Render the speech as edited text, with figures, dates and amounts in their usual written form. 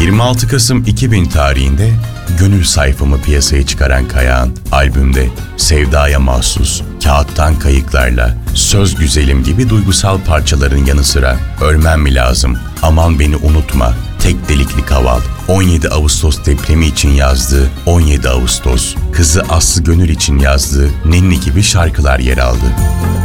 26 Kasım 2000 tarihinde Gönül sayfamı piyasaya çıkaran Kayağan, albümde Sevdaya Mahsus, Kağıttan Kayıklarla, Söz Güzelim gibi duygusal parçaların yanı sıra Ölmem Mi Lazım, Aman Beni Unutma, Tek Delikli Kaval, 17 Ağustos depremi için yazdığı 17 Ağustos, kızı Aslı Gönül için yazdığı Nenni gibi şarkılar yer aldı.